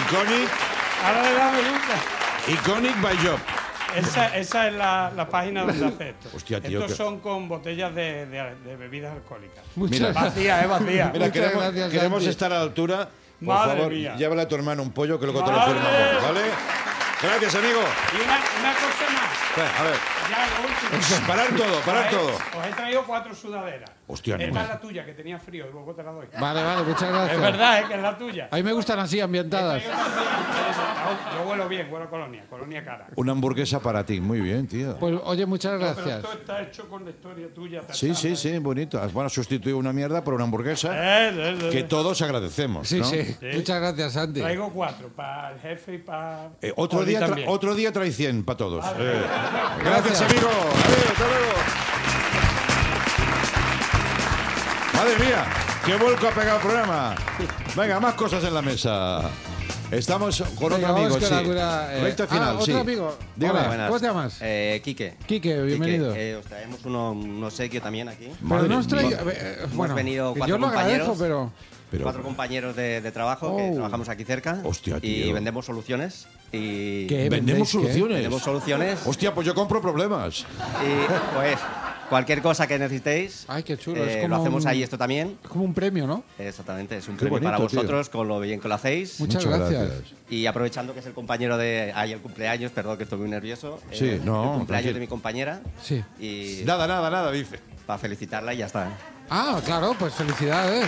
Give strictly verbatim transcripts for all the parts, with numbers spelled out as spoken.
Iconic. Ahora le da me gusta. Iconic by Job. Esa, esa es la, la página donde hace esto. Hostia, tío, Estos que... son con botellas de, de, de bebidas alcohólicas. Mira, vacía, es vacía. Mira, Muchas queremos, gracias, queremos Santi. estar a la altura. Por Madre favor, mía. llévale a tu hermano un pollo que luego te lo Madre. firmamos, ¿vale? Gracias, amigo. Y una, una cosa más. A ver, Ya, lo último. parar todo, parar Os he- todo. Os he traído cuatro sudaderas. Hostia, Esta no. es la tuya, que tenía frío, y luego te la doy. Vale, vale, muchas gracias. Es verdad, es que es la tuya. A mí me gustan así, ambientadas. Yo huelo bien, huelo a colonia, colonia cara. Una hamburguesa para ti. Muy bien, tío. Pues oye, muchas Pero gracias. esto está hecho con la historia tuya. Sí, sí, sí, bonito. Has bueno, sustituido una mierda por una hamburguesa Eh, eh, eh. que todos agradecemos. Sí, ¿no? sí, Sí. Muchas gracias, Santi. Traigo cuatro, para el jefe y para... Eh, otro, día tra- otro día trae cien para todos. Eh. Gracias, Gracias. amigo. Adiós, hasta luego. Madre mía, qué vuelco ha pegado el programa. Venga, más cosas en la mesa. Estamos con Venga, otro amigo, vamos sí. con alguna, eh, Recta ah, final, otro sí. amigo. Dígame. Hola, Buenas. ¿cómo te llamas? Eh, Quique. Quique, bienvenido. Quique, eh, os traemos uno, un obsequio también aquí. Pero Madre no os traigo... mía. eh, Hemos bueno, venido que cuatro yo lo agradezco, compañeros. pero... Pero- Cuatro compañeros de, de trabajo que Oh. trabajamos aquí cerca. Hostia, y tío. vendemos soluciones. Y ¿Qué? Vendemos ¿Vendéis qué? soluciones. vendemos soluciones. Hostia, pues yo compro problemas. Y pues cualquier cosa que necesitéis, Ay, qué chulo, eh, es como lo hacemos un- ahí esto también. Es como un premio, ¿no? Exactamente, es un Qué premio bonito, para tío. vosotros con lo bien que lo hacéis. Muchas, gracias. Y aprovechando que es el compañero de... Ay, el cumpleaños, perdón que estoy muy nervioso. Sí, eh, no, El cumpleaños tranquilo. de mi compañera. Sí. Y Nada, nada, nada, dice. para felicitarla y ya está. Ah, claro, pues felicidades.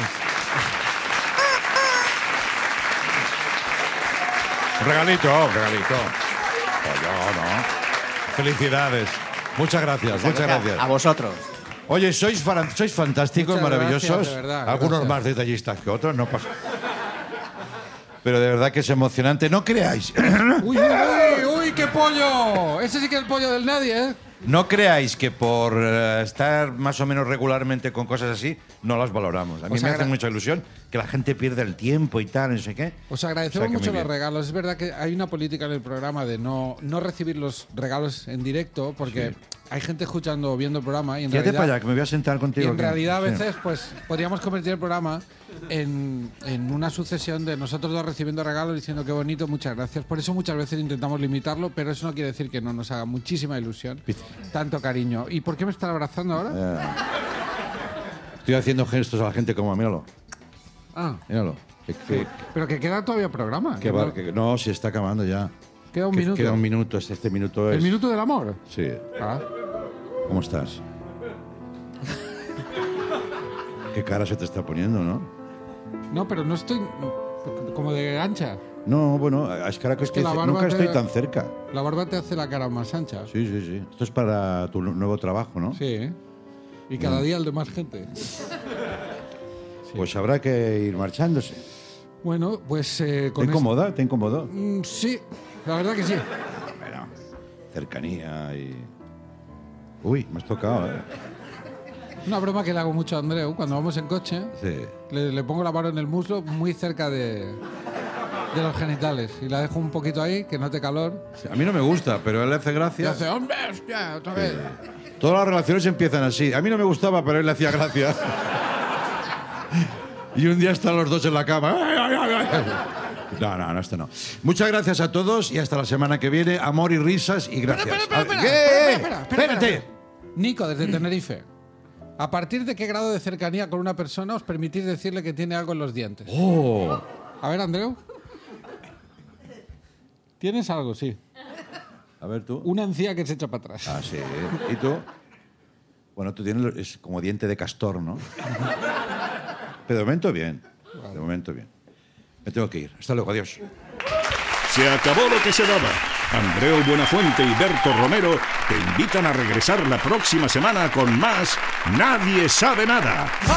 Un regalito, un regalito. Oye, no. Felicidades. Muchas gracias, muchas gracias. A vosotros. Oye, sois, fan- sois fantásticos, Muchas maravillosos. gracias, de verdad, Algunos gracias. más detallistas que otros, no pasa. Pero de verdad que es emocionante. No creáis, ¡Uy, uy, uy! ¡Uy, qué pollo! Ese sí que es el pollo del nadie, ¿eh? no creáis que por eh, estar más o menos regularmente con cosas así, no las valoramos. A mí Os me hace agra- mucha ilusión que la gente pierda el tiempo y tal, no sé qué. Os agradecemos O sea que mucho muy los bien. regalos. Es verdad que hay una política en el programa de no, no recibir los regalos en directo porque hay gente escuchando o viendo el programa y en Quédate realidad... para allá, que me voy a sentar contigo. Y en que- realidad a sí. veces pues podríamos convertir el programa en, en una sucesión de nosotros dos recibiendo regalos diciendo qué bonito, muchas gracias. Por eso muchas veces intentamos limitarlo, pero eso no quiere decir que no nos haga muchísima ilusión, tanto cariño. ¿Y por qué me están abrazando ahora? Eh, Estoy haciendo gestos a la gente como, míralo, Ah, míralo. Que, que- pero que queda todavía programa. que que va- no- que- no, se está acabando ya. queda un Que- minuto. Queda un minuto, este, este minuto es... ¿El minuto del amor? Sí. Ah. ¿Cómo estás? Qué cara se te está poniendo, ¿no? No, pero no estoy como de ancha. No, bueno, es cara que, Es que la barba nunca te- estoy tan cerca. La barba te hace la cara más ancha. Sí, sí, sí. Esto es para tu nuevo trabajo, ¿no? Sí, ¿eh? Y cada día el de más gente. Pues habrá que ir marchándose. Bueno, pues eh, ¿Te con esto- incomoda? ¿Te incomodó? Mm, sí, la verdad que sí. Bueno, cercanía y... Uy, me has tocado, ¿eh? Una broma que le hago mucho a Andreu cuando vamos en coche. Sí. Le, le pongo la mano en el muslo muy cerca de, de los genitales y la dejo un poquito ahí, que note calor. A mí no me gusta, pero a él le hace Y gracia. hace, hombre, hostia, otra vez. Todas las relaciones empiezan así. A mí no me gustaba, pero a él le hacía gracia. Y un día están los dos en la cama. ¡Ay, ay, ay, ay! No, no, no, esto no. Muchas gracias a todos y hasta la semana que viene. Amor y risas y gracias. Espera, espera, espera, ¿Qué? espera, espera, espera, espera, Espérate. espera. Nico, desde Tenerife. ¿A partir de qué grado de cercanía con una persona os permitís decirle que tiene algo en los dientes? Oh. A ver, Andreu. ¿Tienes algo? Sí. A ver tú. Una encía que se echa para atrás. Ah, sí. ¿Y tú? Bueno, tú tienes es como diente de castor, ¿no? Pero de momento bien. De momento bien. Me tengo que ir. Hasta luego, adiós. Se acabó lo que se daba. Andreu Buenafuente y Berto Romero te invitan a regresar la próxima semana con más Nadie sabe nada.